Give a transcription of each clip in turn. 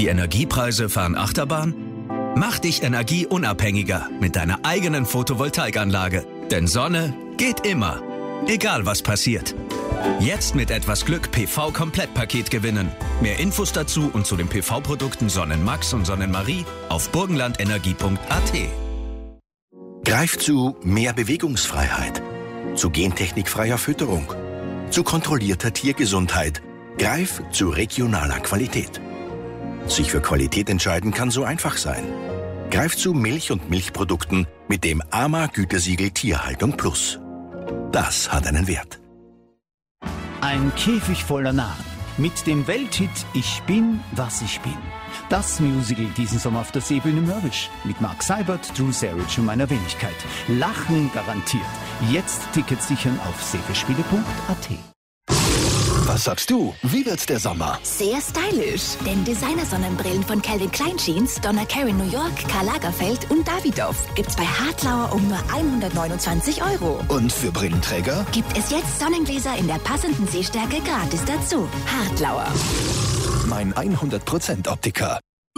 Die Energiepreise fahren Achterbahn? Mach dich energieunabhängiger mit deiner eigenen Photovoltaikanlage. Denn Sonne geht immer, egal was passiert. Jetzt mit etwas Glück PV-Komplettpaket gewinnen. Mehr Infos dazu und zu den PV-Produkten Sonnenmax und Sonnenmarie auf burgenlandenergie.at. Greif zu mehr Bewegungsfreiheit, zu gentechnikfreier Fütterung, zu kontrollierter Tiergesundheit. Greif zu regionaler Qualität. Sich für Qualität entscheiden kann so einfach sein. Greif zu Milch und Milchprodukten mit dem AMA-Gütesiegel Tierhaltung Plus. Das hat einen Wert. Ein Käfig voller Narren mit dem Welthit Ich bin, was ich bin. Das Musical diesen Sommer auf der Seebühne Mörbisch mit Mark Seibert, Drew Sarich und meiner Wenigkeit. Lachen garantiert. Jetzt Tickets sichern auf seeverspiele.at. Was sagst du? Wie wird der Sommer? Sehr stylisch, denn Designer-Sonnenbrillen von Calvin Klein Jeans, Donna Karan New York, Karl Lagerfeld und Davidoff gibt's bei Hartlauer um nur 129 €. Und für Brillenträger? Gibt es jetzt Sonnengläser in der passenden Sehstärke gratis dazu. Hartlauer. Mein 100% Optiker.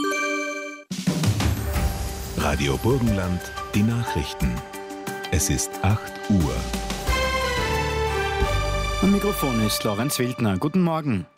Radio Burgenland, die Nachrichten. Es ist 8 Uhr. Am Mikrofon ist Lorenz Wildner. Guten Morgen.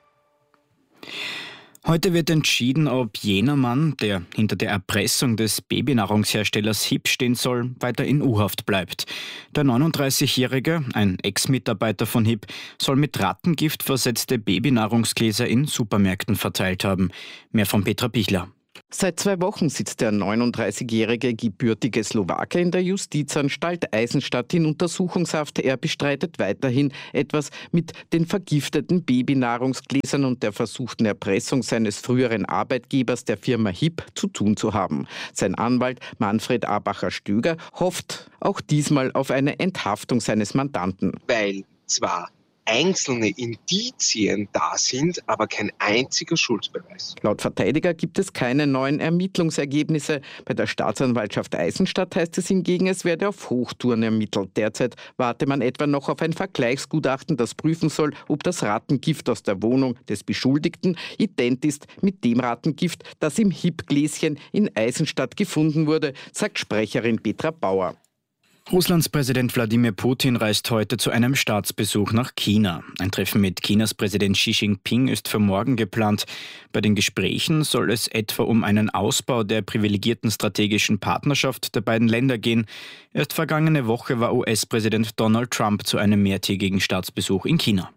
Heute wird entschieden, ob jener Mann, der hinter der Erpressung des Babynahrungsherstellers HiB stehen soll, weiter in U-Haft bleibt. Der 39-Jährige, ein Ex-Mitarbeiter von HiB, soll mit Rattengift versetzte Babynahrungsgläser in Supermärkten verteilt haben. Mehr von Petra Pichler. Seit 2 Wochen sitzt der 39-jährige gebürtige Slowake in der Justizanstalt Eisenstadt in Untersuchungshaft. Er bestreitet weiterhin, etwas mit den vergifteten Babynahrungsgläsern und der versuchten Erpressung seines früheren Arbeitgebers, der Firma HiB, zu tun zu haben. Sein Anwalt Manfred Abacher-Stöger hofft auch diesmal auf eine Enthaftung seines Mandanten. Weil zwar einzelne Indizien da sind, aber kein einziger Schuldbeweis. Laut Verteidiger gibt es keine neuen Ermittlungsergebnisse. Bei der Staatsanwaltschaft Eisenstadt heißt es hingegen, es werde auf Hochtouren ermittelt. Derzeit warte man etwa noch auf ein Vergleichsgutachten, das prüfen soll, ob das Rattengift aus der Wohnung des Beschuldigten ident ist mit dem Rattengift, das im HiB-Gläschen in Eisenstadt gefunden wurde, sagt Sprecherin Petra Bauer. Russlands Präsident Wladimir Putin reist heute zu einem Staatsbesuch nach China. Ein Treffen mit Chinas Präsident Xi Jinping ist für morgen geplant. Bei den Gesprächen soll es etwa um einen Ausbau der privilegierten strategischen Partnerschaft der beiden Länder gehen. Erst vergangene Woche war US-Präsident Donald Trump zu einem mehrtägigen Staatsbesuch in China.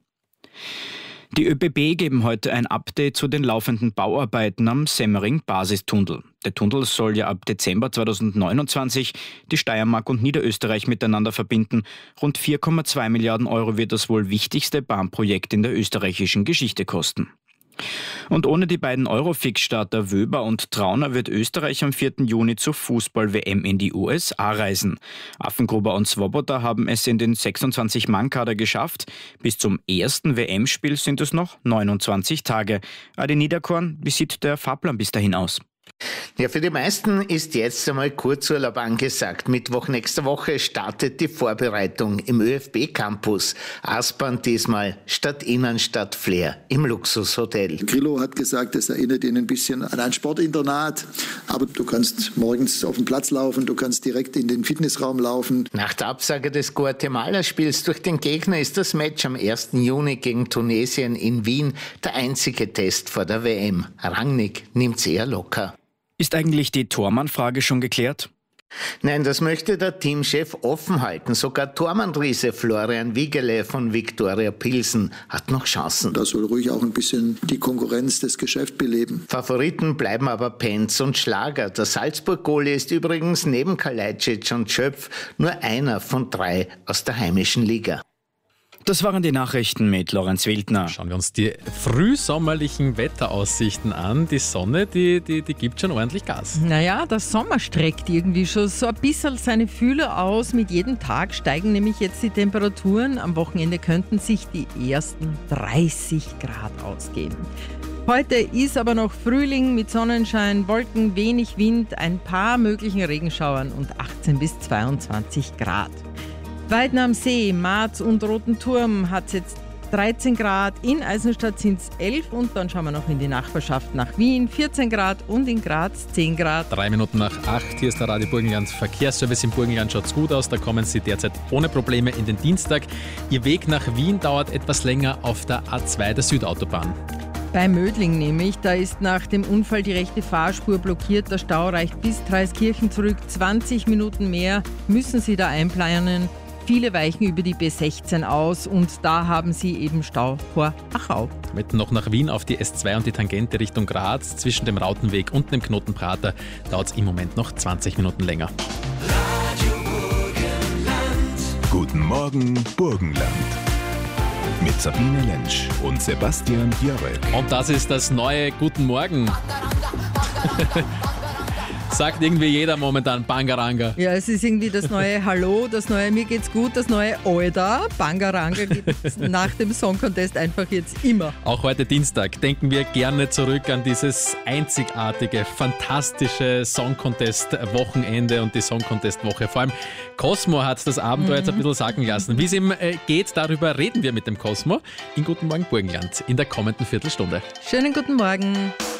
Die ÖBB geben heute ein Update zu den laufenden Bauarbeiten am Semmering-Basistunnel. Der Tunnel soll ja ab Dezember 2029 die Steiermark und Niederösterreich miteinander verbinden. Rund 4,2 Milliarden € wird das wohl wichtigste Bahnprojekt in der österreichischen Geschichte kosten. Und ohne die beiden Eurofix-Starter Wöber und Trauner wird Österreich am 4. Juni zur Fußball-WM in die USA reisen. Affengruber und Swoboda haben es in den 26-Mann-Kader geschafft. Bis zum ersten WM-Spiel sind es noch 29 Tage. Adi Niederkorn, wie sieht der Fahrplan bis dahin aus? Ja, für die meisten ist jetzt einmal Kurzurlaub angesagt. Mittwoch nächster Woche startet die Vorbereitung im ÖFB-Campus. Aspern diesmal statt Innenstadt Flair im Luxushotel. Grillo hat gesagt, das erinnert ihn ein bisschen an ein Sportinternat. Aber du kannst morgens auf den Platz laufen, du kannst direkt in den Fitnessraum laufen. Nach der Absage des Guatemala-Spiels durch den Gegner ist das Match am 1. Juni gegen Tunesien in Wien der einzige Test vor der WM. Rangnick nimmt's eher locker. Ist eigentlich die Tormann-Frage schon geklärt? Nein, das möchte der Teamchef offen halten. Sogar Tormann-Riese Florian Wiegele von Viktoria Pilsen hat noch Chancen. Da soll ruhig auch ein bisschen die Konkurrenz des Geschäfts beleben. Favoriten bleiben aber Penz und Schlager. Der Salzburg-Goalie ist übrigens neben Kalajdzic und Schöpf nur einer von 3 aus der heimischen Liga. Das waren die Nachrichten mit Lorenz Wildner. Schauen wir uns die frühsommerlichen Wetteraussichten an. Die Sonne, die gibt schon ordentlich Gas. Naja, der Sommer streckt irgendwie schon so ein bisschen seine Fühler aus. Mit jedem Tag steigen nämlich jetzt die Temperaturen. Am Wochenende könnten sich die ersten 30 Grad ausgehen. Heute ist aber noch Frühling mit Sonnenschein, Wolken, wenig Wind, ein paar möglichen Regenschauern und 18 bis 22 Grad. Weiden am See, Marz und Roten Turm hat es jetzt 13 Grad, in Eisenstadt sind es 11 und dann schauen wir noch in die Nachbarschaft nach Wien, 14 Grad und in Graz 10 Grad. 3 Minuten nach 8, hier ist der Radio Burgenland Verkehrsservice. Im Burgenland schaut es gut aus, da kommen Sie derzeit ohne Probleme in den Dienstag. Ihr Weg nach Wien dauert etwas länger auf der A2 der Südautobahn. Bei Mödling nämlich, da ist nach dem Unfall die rechte Fahrspur blockiert. Der Stau reicht bis Dreiskirchen zurück. 20 Minuten mehr müssen Sie da einplanen. Viele weichen über die B16 aus und da haben Sie eben Stau vor Achau. Mit noch nach Wien auf die S2 und die Tangente Richtung Graz zwischen dem Rautenweg und dem Knotenprater dauert es im Moment noch 20 Minuten länger. Guten Morgen, Burgenland. Mit Sabine Lentsch und Sebastian Biarek. Und das ist das neue Guten Morgen. Sagt irgendwie jeder momentan Bangaranga. Ja, es ist irgendwie das neue Hallo, das neue Mir geht's gut, das neue Oida. Bangaranga gibt es nach dem Song Contest einfach jetzt immer. Auch heute Dienstag denken wir gerne zurück an dieses einzigartige, fantastische Song Contest Wochenende und die Song Contest Woche. Vor allem Cosmo hat das Abenteuer jetzt ein bisschen sacken lassen. Wie es ihm geht, darüber reden wir mit dem Cosmo in Guten Morgen Burgenland in der kommenden Viertelstunde. Schönen guten Morgen.